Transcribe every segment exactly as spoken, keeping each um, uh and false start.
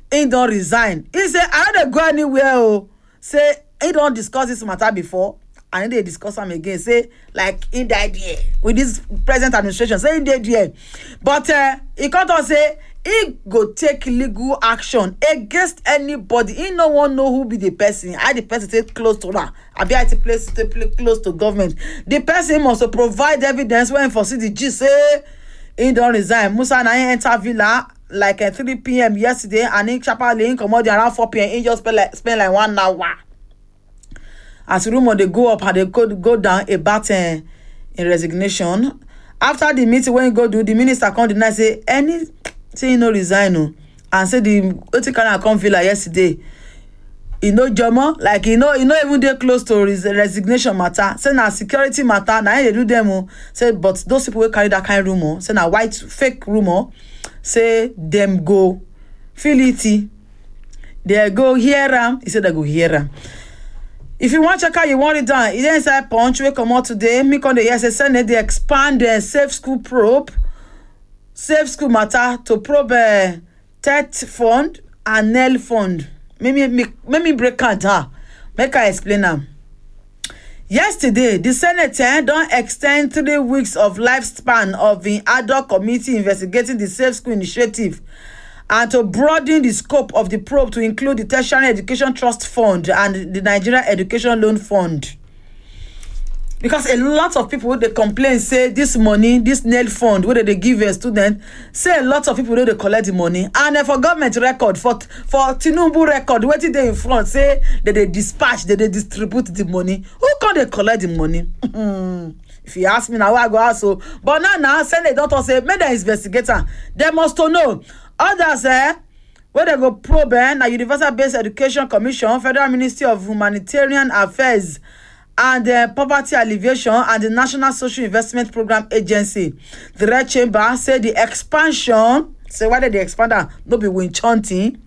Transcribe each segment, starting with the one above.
he don't resign. He say I don't go anywhere. Oh, say he don't discuss this matter before, and they discuss him again. Say like he died here with this present administration. Say he died here, but uh, he can't say he go take legal action against anybody. He no one know who be the person. I the person stay close to her. I be at the place stay close to government. The person must provide evidence when for see the G say he don't resign. Musa na enter villa like at three p m yesterday, and in Chapel Lane come out around four p m He just spend like spend like one hour. As rumor they go up and they go go down about uh, in resignation. After the meeting when you go do, the minister come deny say any say he no resign no, and say the wetin carry am come villa yesterday. He no jomo like he no he no even dey close to his resignation matter. Say na security matter na him dey do them o. Say but those people wey carry that kind rumor say na white fake rumor. Say them go feel it. They go hear am. He said they go hear am. If you want check out, you want it down. It inside Punch wey come out today. Me come the yes say Senate they expand the safe school probe, safe school matter to probe uh, T E T fund and N E L fund. Make me make, make me break it down. Make I explain them. Yesterday, the Senate eh, don't extend three weeks of lifespan of the ad hoc committee investigating the Safe School Initiative and to broaden the scope of the probe to include the Tertiary Education Trust Fund and the Nigeria Education Loan Fund. Because a lot of people they complain say this money, this N E L fund, whether they give a student, say a lot of people they collect the money. And uh, for government record, for for Tinubu record, what did they in front say that they dispatch, that they distribute the money? Who can they collect the money? If you ask me now, I go ask so. But now, now, Senate don't say, make the investigator. They must to know. Others, eh, where they go probe, eh, na Universal Basic Education Commission, Federal Ministry of Humanitarian Affairs, and the Poverty Alleviation and the National Social Investment Program Agency. The Red Chamber said the expansion, say why did they expand that? No be win chanting,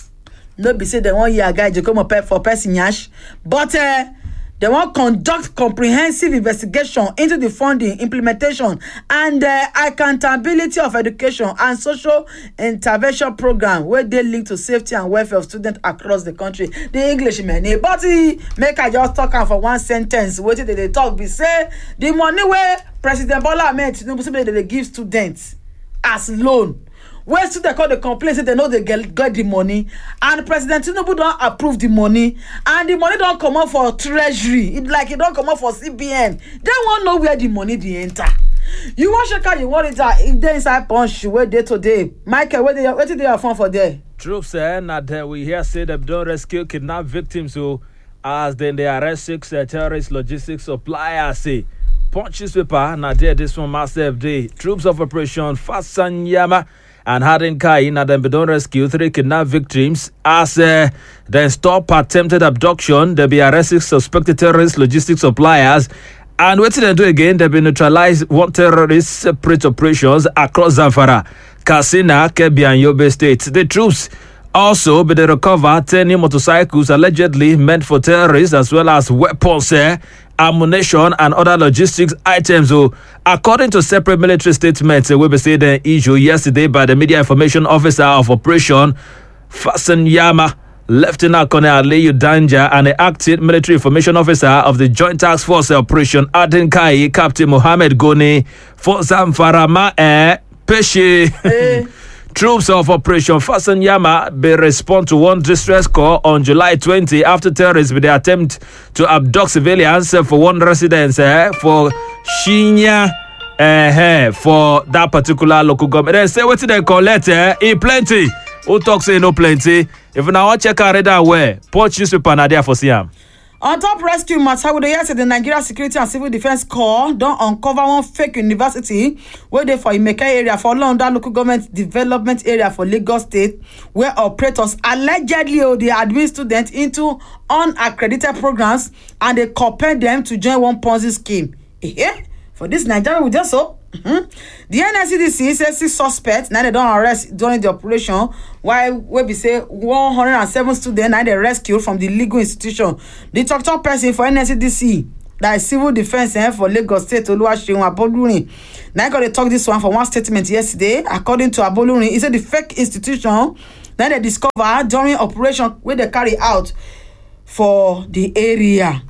no be say they want year guy to come up for person yash, but uh, they want conduct comprehensive investigation into the funding, implementation, and uh, accountability of education and social intervention program where they link to safety and welfare of students across the country. The Englishman, but he make I just talk for one sentence. What did they talk? Be say the money where President Bola Ahmed Tinubu say they give students as loan. Where students call the complaint say they know they get, get the money, and President Tinubu don't approve the money, and the money don't come out for treasury. It like it don't come out for C B N. They won't know where the money they enter. You want check out you want it out if they inside Punch where they today. Michael, where they where did they have fun for there? Troops eh, not uh, we hear say they don't rescue kidnapped victims so as then they arrest six uh, terrorist logistics suppliers say. Punch newspaper na there this one massive day. Troops of Operation Fasanyama and Hadin Kai na them don't rescue three kidnapped victims as uh, they stop attempted abduction. They be arresting suspected terrorist logistics suppliers. And what did they do again? They be neutralized one terrorist separate operations across Zamfara, Katsina, Kebbi, and Yobe states. The troops also be they recover ten new motorcycles allegedly meant for terrorists as well as weapons, uh, ammunition, and other logistics items. So, according to separate military statements, uh, we be said the issue yesterday by the media information officer of Operation Fasanyama, Lieutenant Colonel Aliyu Danja, and the acting military information officer of the Joint Task Force Operation Adin Kai, Captain Mohammed Goni, for Zamfara Ma'e Peshe. Hey. Troops of Operation Fasanyama be respond to one distress call on July twentieth after terrorists with the attempt to abduct civilians uh, for one residence uh, for Shinya uh, for that particular local government. Then say what they collect uh, in plenty. Who talk say no plenty? If you now want check out that way, Punch newspaper na there for Siam. On top rescue matter, we hear say the Nigeria Security and Civil Defense Corps don't uncover one fake university where they for Imeka area for London local government development area for Lagos State, where operators allegedly oh, they admit students into unaccredited programs and they compare them to join one Ponzi scheme. Eh? For this Nigeria, we just so. Mm-hmm. The N S C D C says six suspects now they don't arrest during the operation, while we be say one hundred seven students now they rescued from the legal institution. The talk talk person for N S C D C, that is Civil Defense eh, for Lagos State, Oluwaseun Abolurin. Now I got to talk this one for one statement yesterday. According to Abolurin, he said the fake institution now na dem discover during operation wey dem carry out for di area.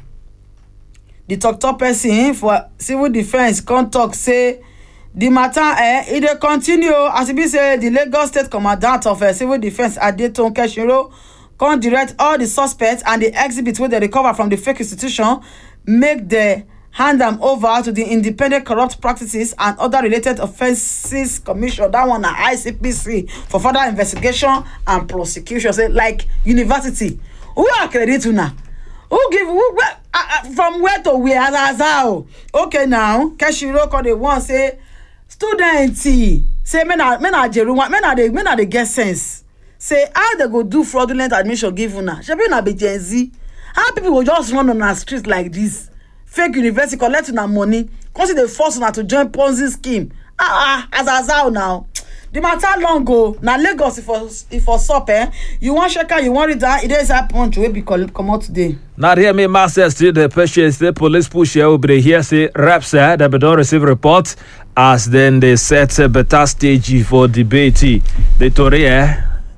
Di tok-tok pesin for civil defence come tok say di matter eh e dey continue as e be say di Lagos State Commandant of uh, Civil Defence Adetun Keshiro come direct all di suspects and di exhibits wey dem recover from di fake institution make dem hand am over to the Independent Corrupt Practices and Other Related Offences Commission. That one na I C P C for further investigation and prosecution. Say like university, who accredit una? Who give who where, uh, uh, from where to where? As how? Okay now, Keshiro come dey one say students say men are men are jeru men are they men are they get sense. Say how they go do fraudulent admission give una? Shebi una be Gen Z. How people go just run on our street like this? Fake university collect una money, come see dey force una to join Ponzi scheme. Ah ah, as as how now? The matter long go. Na Lagos if for if for sup eh. You wan check out, you wan read that? It is a punch wey be come out today. Now hear me, master still the patience. The police push here over here say reps eh that don't receive reports as then they set a better stage for debate. The Tory eh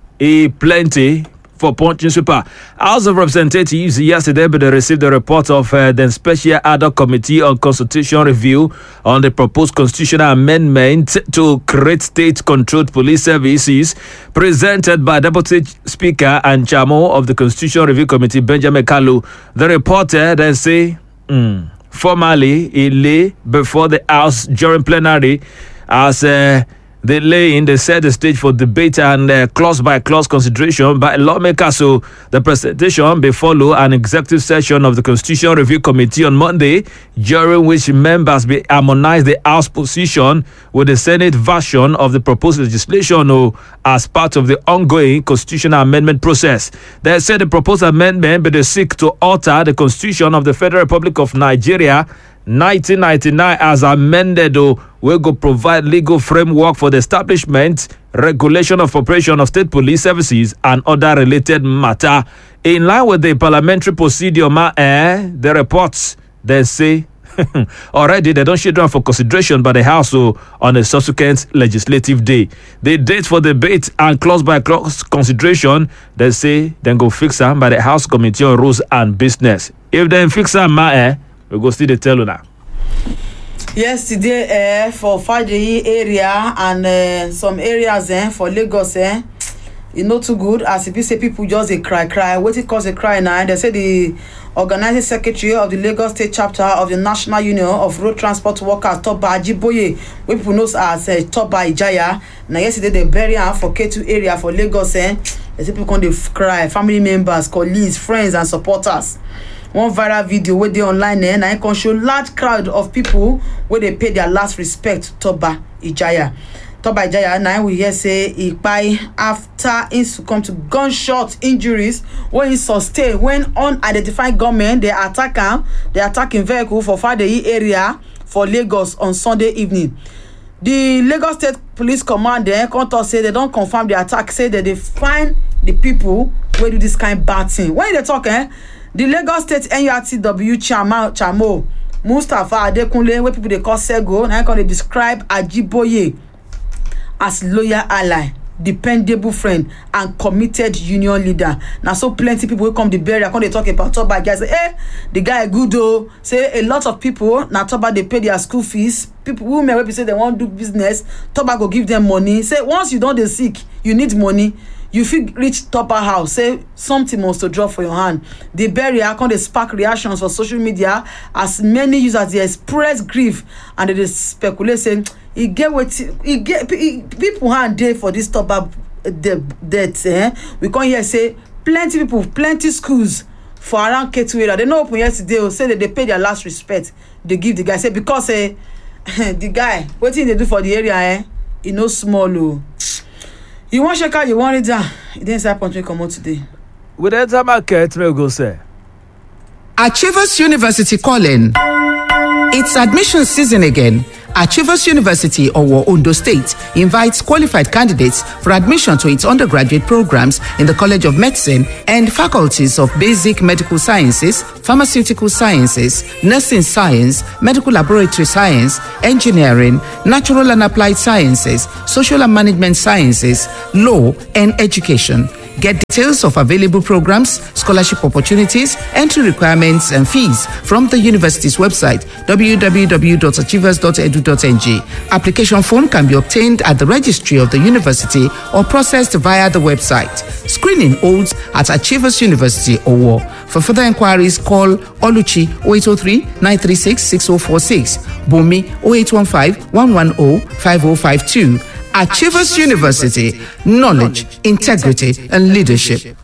e plenty. For Punching Super. House of Representatives yesterday they received the report of uh, the Special Ad hoc Committee on Constitution Review on the proposed constitutional amendment to create state-controlled police services presented by Deputy Speaker and Chairman of the Constitution Review Committee, Benjamin Kalu. The report uh, then say mm, formally it lay before the House during plenary as uh, They lay in, they set the stage for debate and uh, clause by clause consideration by lawmakers. So the presentation may follow an executive session of the Constitution Review Committee on Monday, during which members may harmonize the House position with the Senate version of the proposed legislation or as part of the ongoing constitutional amendment process. They said the proposed amendment may seek to alter the Constitution of the Federal Republic of Nigeria nineteen ninety-nine as amended or will go provide legal framework for the establishment, regulation of operation of state police services and other related matter. In line with the parliamentary procedure, eh, the reports they say already they don't schedule for consideration by the House so on a subsequent legislative day. The date for debate and clause by clause consideration, they say then go fix them by the House Committee on Rules and Business. If they fix them, eh, we go see the tell you now. Yesterday, uh, for Fadeyi area and uh, some areas eh, for Lagos, eh, it's not too good. As if you say people just a cry, cry. What it cause a cry now? They say the organizing secretary of the Lagos State chapter of the National Union of Road Transport Workers, Toba Ajiboye, we people know as uh, Toba Ijaya. Now yesterday they bury her for K two area for Lagos. Eh, they say people come they cry. Family members, colleagues, friends, and supporters. One viral video where they online eh, and can show large crowd of people where they pay their last respect to Toba Ijaya. Toba Ijaya now we hear say he by after he succumbed to gunshot injuries when he sustained when unidentified gunmen they attack him, they attacking vehicle for Fadeyi area for Lagos on Sunday evening. The Lagos State Police Command there come talk say they don't confirm the attack, say that they find the people where do this kind of bad thing. When they talk eh, the Lagos State N U R T W Chamo, Chamo Mustafa Adekunle, where people they call Sego, now can they describe Ajiboye as loyal ally, dependable friend, and committed union leader. Now so plenty people will come the burial, come they talk about Toba guys. Say, eh, the guy good though. Say a lot of people now Toba they pay their school fees. People women will say they want to do business. Toba go give them money. Say once you don't they sick, you need money. You feel reach Toba house, say something must to drop for your hand. The burial can they spark reactions for social media as many users they express grief and they speculate saying he get what he get people hand day for this Toba death. Eh? We can hear say plenty people, plenty schools for around K two area. They know open yesterday or say that they pay their last respect. They give the guy say because eh, the guy what thing they do for the area eh, he no small oh. You want check out, you want it down. It didn't say point come out today. With that market, we go say. Achievers University calling. It's admission season again. Achievers University, Owo, Ondo State, invites qualified candidates for admission to its undergraduate programs in the College of Medicine and faculties of Basic Medical Sciences, Pharmaceutical Sciences, Nursing Science, Medical Laboratory Science, Engineering, Natural and Applied Sciences, Social and Management Sciences, Law, and Education. Get details of available programs, scholarship opportunities, entry requirements, and fees from the university's website, w w w dot achievers dot e d u dot n g. Application form can be obtained at the registry of the university or processed via the website. Screening holds at Achievers University, Owo. For further inquiries, call Oluchi oh eight oh three, nine three six, six oh four six, Bumi oh eight one five, one one oh, five oh five two. Achievers University, knowledge, integrity, and leadership.